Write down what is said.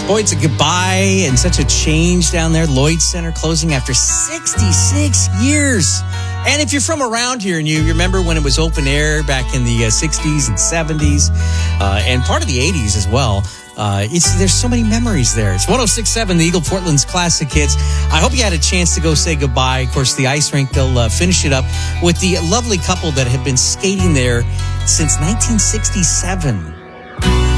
Boy, it's a goodbye and such a change down there. Lloyd Center closing after 66 years. And if you're from around here and you remember when it was open air back in the 60s and 70s and part of the 80s as well, there's so many memories there. It's 106.7, the Eagle Portland's Classic Hits. I hope you had a chance to go say goodbye. Of course, the ice rink, they'll finish it up with the lovely couple that have been skating there since 1967.